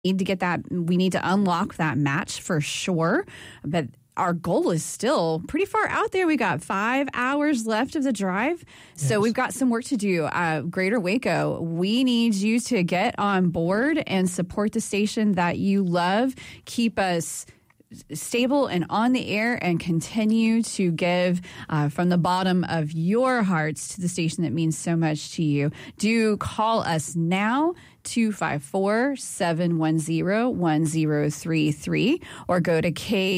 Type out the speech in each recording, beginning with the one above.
need to get that. We need to unlock that match for sure. But our goal is still pretty far out there. We got 5 hours left of the drive. So we've got some work to do. Greater Waco, we need you to get on board and support the station that you love. Keep us stable and on the air, and continue to give from the bottom of your hearts to the station that means so much to you. Do call us now, 254-710-1033, or go to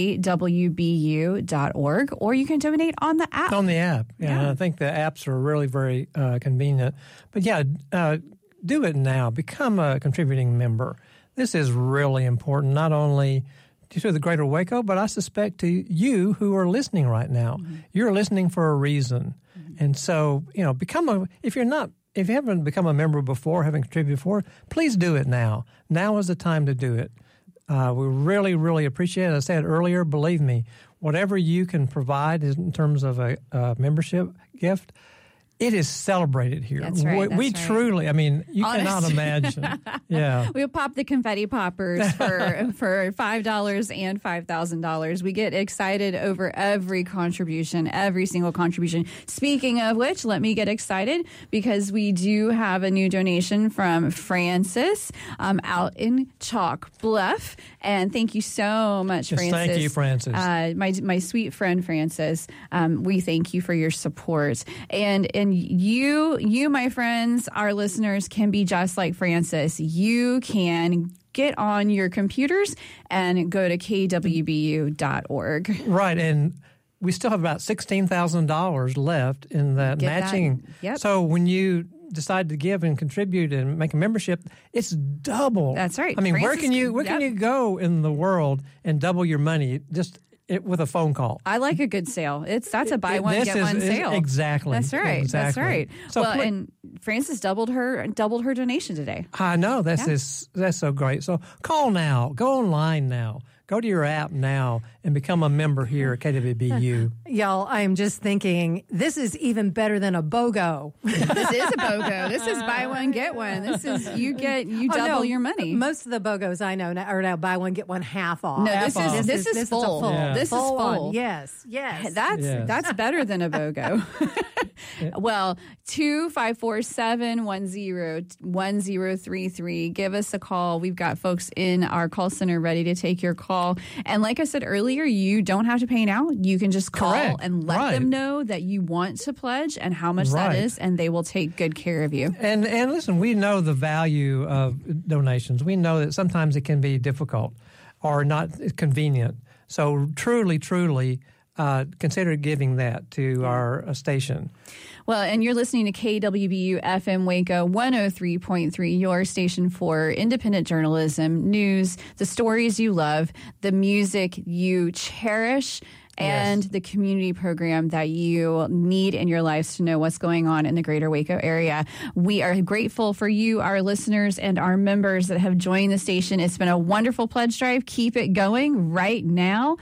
kwbu.org, or you can donate on the app. On the app, yeah. I think the apps are really very convenient. But do it now. Become a contributing member. This is really important, not only to the Greater Waco, but I suspect to you who are listening right now. Mm-hmm. You're listening for a reason. Mm-hmm. And so, if you haven't become a member before, haven't contributed before, please do it now. Now is the time to do it. We really, really appreciate it. As I said earlier, believe me, whatever you can provide in terms of a membership gift, it is celebrated here. That's right. We truly, you cannot imagine. Yeah. We'll pop the confetti poppers for $5 and $5,000. We get excited over every contribution, every single contribution. Speaking of which, let me get excited because we do have a new donation from Francis out in Chalk Bluff. And thank you so much, Francis. Thank you, Francis. My sweet friend, Francis, we thank you for your support. And you, my friends, our listeners, can be just like Francis. You can get on your computers and go to kwbu.org. Right, and we still have about $16,000 left in that matching. Yep. So when you decide to give and contribute and make a membership, it's double. That's right. Francis, where can you go in the world and double your money just with a phone call? I like a good sale. That's a buy one get one sale. Exactly. That's right. Exactly. That's right. So and Frances doubled her donation today. I know that's so great. So call now. Go online now. Go to your app now and become a member here at KWBU. Y'all, I'm just thinking, this is even better than a BOGO. This is a BOGO. This is buy one, get one. This is you double your money. Most of the BOGOs I know are now buy one, get one half off. No, this is full. Yeah. This is full. Yes. That's better than a BOGO. Well, 254-710-1033. Give us a call. We've got folks in our call center ready to take your call. And like I said earlier, you don't have to pay now. You can just call and let them know that you want to pledge and how much that is, and they will take good care of you. And listen, we know the value of donations. We know that sometimes it can be difficult or not convenient. So truly, consider giving that to our station. Well, and you're listening to KWBU FM Waco 103.3, your station for independent journalism, news, the stories you love, the music you cherish, and the community program that you need in your lives to know what's going on in the greater Waco area. We are grateful for you, our listeners, and our members that have joined the station. It's been a wonderful pledge drive. Keep it going right now,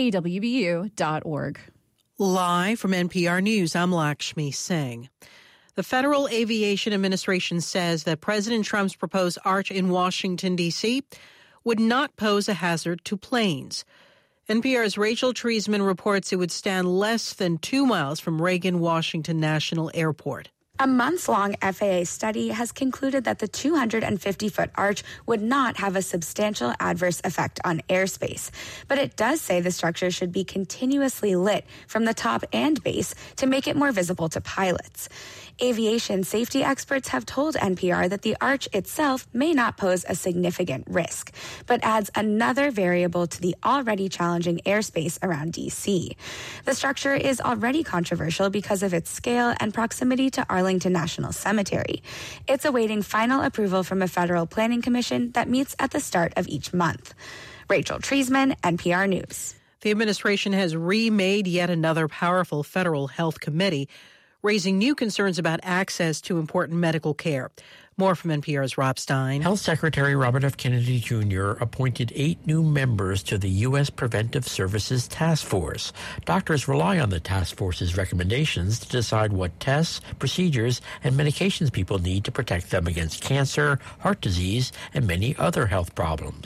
kwbu.org. Live from NPR News, I'm Lakshmi Singh. The Federal Aviation Administration says that President Trump's proposed arch in Washington, D.C. would not pose a hazard to planes. NPR's Rachel Treisman reports it would stand less than 2 miles from Reagan Washington National Airport. A months-long FAA study has concluded that the 250-foot arch would not have a substantial adverse effect on airspace. But it does say the structure should be continuously lit from the top and base to make it more visible to pilots. Aviation safety experts have told NPR that the arch itself may not pose a significant risk, but adds another variable to the already challenging airspace around D.C. The structure is already controversial because of its scale and proximity to Arlington National Cemetery. It's awaiting final approval from a federal planning commission that meets at the start of each month. Rachel Treisman, NPR News. The administration has remade yet another powerful federal health committee, raising new concerns about access to important medical care. More from NPR's Rob Stein. Health Secretary Robert F. Kennedy Jr. appointed 8 new members to the U.S. Preventive Services Task Force. Doctors rely on the task force's recommendations to decide what tests, procedures, and medications people need to protect them against cancer, heart disease, and many other health problems.